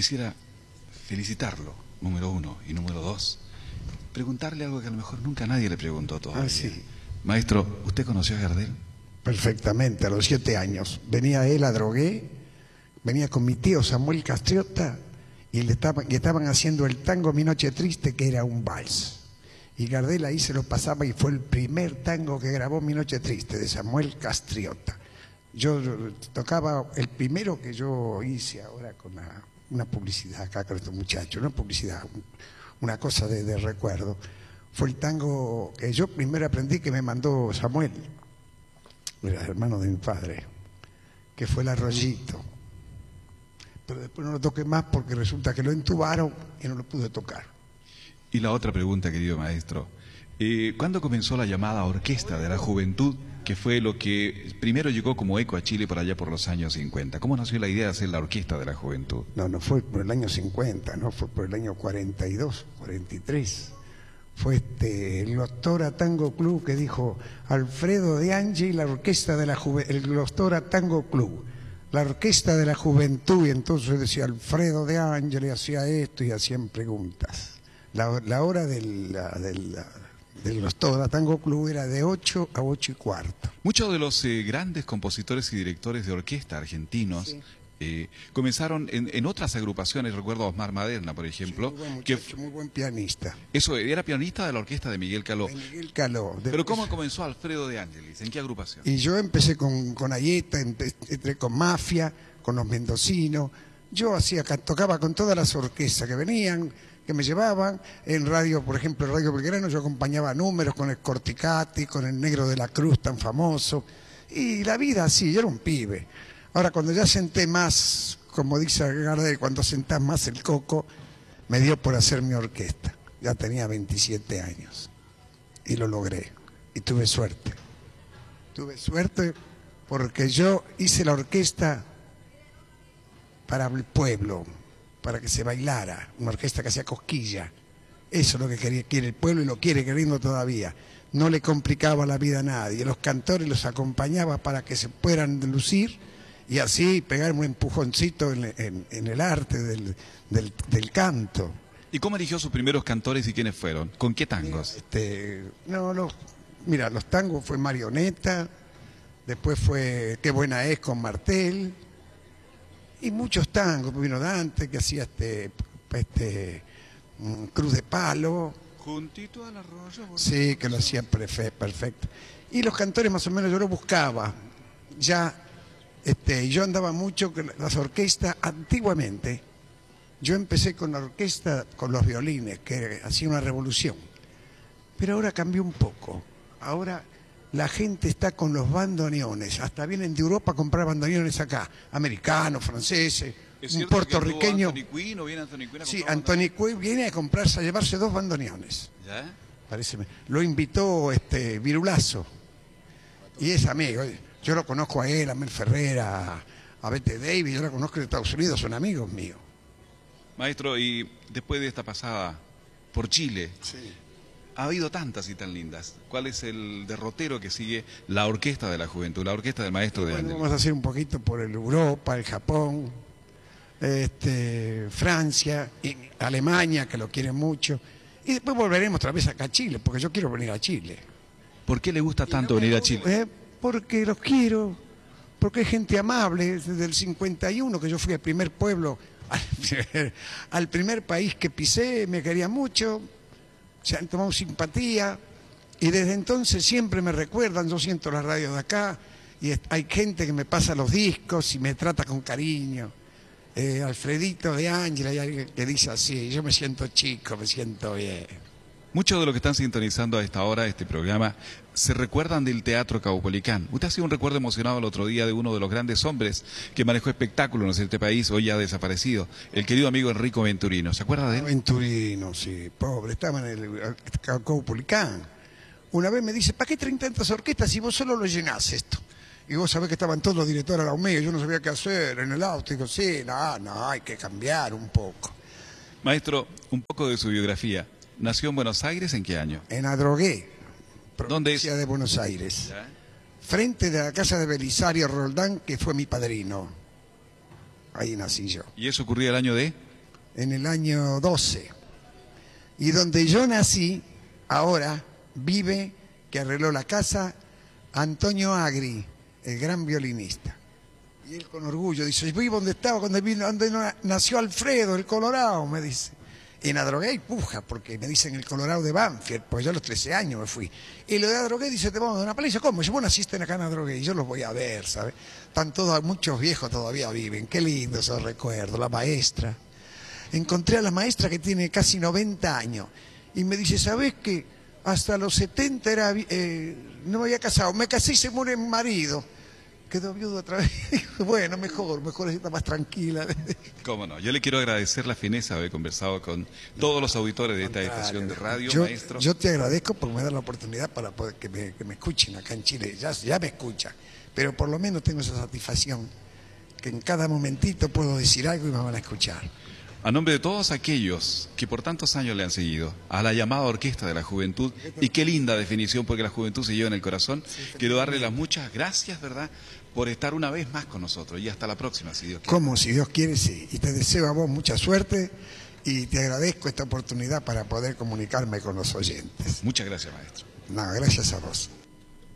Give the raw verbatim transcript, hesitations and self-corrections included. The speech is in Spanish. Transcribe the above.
quisiera felicitarlo, número uno, y número dos, preguntarle algo que a lo mejor nunca nadie le preguntó todavía. Ah, sí. Maestro, ¿usted conoció a Gardel? Perfectamente, a los siete años. Venía él a Drogué, venía con mi tío Samuel Castriota y le estaban, y estaban haciendo el tango Mi Noche Triste, que era un vals. Y Gardel ahí se lo pasaba y fue el primer tango que grabó Mi Noche Triste, de Samuel Castriota. Yo tocaba el primero que yo hice ahora con la, una publicidad acá con estos muchachos, una publicidad, una cosa de, de recuerdo. Fue el tango que yo primero aprendí, que me mandó Samuel, era hermano de mi padre, que fue El Arroyito. Pero después no lo toqué más porque resulta que lo entubaron y no lo pude tocar. Y la otra pregunta, querido maestro, eh, ¿cuándo comenzó la llamada Orquesta de la Juventud, que fue lo que primero llegó como eco a Chile por allá por los años cincuenta? ¿Cómo nació la idea de hacer la Orquesta de la Juventud? No, no fue por el año cincuenta, no, fue por el año cuarenta y dos, cuarenta y tres. Fue este, el Glostora Tango Club que dijo Alfredo de Angeli, la Orquesta de la Juventud, el Glostora Tango Club, la Orquesta de la Juventud, y entonces decía Alfredo de Angeli, hacía esto y hacían preguntas. La, la hora del, la, del, la, del Glostora Tango Club era de ocho a ocho y cuarto. Muchos de los eh, grandes compositores y directores de orquesta argentinos sí. eh, comenzaron en, en otras agrupaciones. Recuerdo a Osmar Maderna, por ejemplo. Sí, muy buen muchacho, que muy buen pianista. Eso, era pianista de la orquesta de Miguel Caló. De Miguel Caló. Después... Pero ¿cómo comenzó Alfredo de Ángelis? ¿En qué agrupación? Y yo empecé con, con Ayeta, entré con Mafia, con los mendocinos. Yo hacía, tocaba con todas las orquestas que venían, que me llevaban. En radio, por ejemplo, en Radio Belgrano, yo acompañaba números con el Corticati, con el Negro de la Cruz tan famoso. Y la vida así, yo era un pibe. Ahora, cuando ya senté más, como dice Gardel, cuando sentás más el coco, me dio por hacer mi orquesta. Ya tenía veintisiete años. Y lo logré. Y tuve suerte. Tuve suerte porque yo hice la orquesta para el pueblo, para que se bailara, una orquesta que hacía cosquilla. Eso es lo que quería, quiere el pueblo y lo quiere queriendo todavía. No le complicaba la vida a nadie. Los cantores los acompañaba para que se puedan lucir y así pegar un empujoncito en, en, en el arte del, del, del canto. ¿Y cómo eligió sus primeros cantores y quiénes fueron? ¿Con qué tangos? Este, no, los, mira, los tangos fue Marioneta, después fue Qué buena es con Martel. Y muchos tangos, vino Dante que hacía este, este um, Cruz de Palo. Juntito al arroyo. Sí, que lo hacía perfecto. Y los cantores más o menos yo los buscaba. Ya, este, yo andaba mucho con las orquestas antiguamente. Yo empecé con la orquesta, con los violines, que hacía una revolución. Pero ahora cambió un poco. Ahora la gente está con los bandoneones, hasta vienen de Europa a comprar bandoneones acá, americanos, franceses, un puertorriqueño. Anthony Quinn, ¿o viene Anthony Quinn a sí, Anthony Quinn viene a comprarse, a llevarse dos bandoneones. ¿Ya? Parece, lo invitó este Virulazo, y es amigo. Yo lo conozco a él, a Mel Ferrera, a Bette Davis, yo lo conozco de Estados Unidos, son amigos míos. Maestro, y después de esta pasada por Chile, sí. Ha habido tantas y tan lindas. ¿Cuál es el derrotero que sigue la Orquesta de la Juventud, la Orquesta del Maestro de bueno, Ángeles? Vamos a hacer un poquito por el Europa, el Japón, este, Francia, y Alemania, que lo quieren mucho. Y después volveremos otra vez acá a Chile, porque yo quiero venir a Chile. ¿Por qué le gusta tanto no, venir a Chile? Eh, porque los quiero, porque hay gente amable. Desde el cincuenta y uno que yo fui al primer pueblo, al, al primer país que pisé, me quería mucho. Se han tomado simpatía y desde entonces siempre me recuerdan. Yo siento la radio de acá y hay gente que me pasa los discos y me trata con cariño. Eh, Alfredito de Ángela, hay alguien que dice así, yo me siento chico, me siento bien. Muchos de los que están sintonizando a esta hora este programa se recuerdan del Teatro Caupolicán. Usted ha sido un recuerdo emocionado el otro día de uno de los grandes hombres que manejó espectáculos en este país, hoy ya desaparecido, el querido amigo Enrico Venturino. ¿Se acuerda de él? Venturino, sí, pobre, estaba en el Caupolicán. Una vez me dice, ¿para qué traen tantas orquestas si vos solo lo llenás esto? Y vos sabés que estaban todos los directores al lado mío, yo no sabía qué hacer en el auto. Y digo, sí, no, no, hay que cambiar un poco. Maestro, un poco de su biografía. ¿Nació en Buenos Aires en qué año? En Adrogué, ¿Dónde es? provincia de Buenos Aires. ¿Ya? Frente de la casa de Belisario Roldán, que fue mi padrino. Ahí nací yo. ¿Y eso ocurría el año de? en el año doce. Y donde yo nací, ahora vive, que arregló la casa, Antonio Agri, el gran violinista. Y él con orgullo dice, vivo donde estaba cuando vino, donde nació Alfredo, el Colorado, me dice. En Adrogué y puja, porque me dicen el Colorado de Banfield, pues yo a los trece años me fui. Y lo de Adrogué dice, te vamos a dar una paliza. ¿Cómo? Yo, vos naciste acá en Adrogué y yo los voy a ver, ¿sabes? Están todos, muchos viejos todavía viven. Qué lindo esos recuerdos. La maestra. Encontré a la maestra que tiene casi noventa años. Y me dice, ¿sabés qué? Hasta los setenta era, eh, no me había casado. Me casé y se muere mi marido. Quedó viudo otra vez. Bueno, mejor, mejor está más tranquila. Cómo no. Yo le quiero agradecer la fineza de haber conversado con todos los auditores de esta estación de radio, yo, maestro. Yo te agradezco por me dar la oportunidad para poder que me, que me escuchen acá en Chile. Ya, ya me escuchan, pero por lo menos tengo esa satisfacción que en cada momentito puedo decir algo y me van a escuchar. A nombre de todos aquellos que por tantos años le han seguido, a la llamada Orquesta de la Juventud, y qué linda definición, porque la juventud se lleva en el corazón, quiero darle las muchas gracias, ¿verdad?, por estar una vez más con nosotros, y hasta la próxima, si Dios quiere. Como si Dios quiere, sí. Y te deseo a vos mucha suerte, y te agradezco esta oportunidad para poder comunicarme con los oyentes. Muchas gracias, maestro. No, gracias a vos.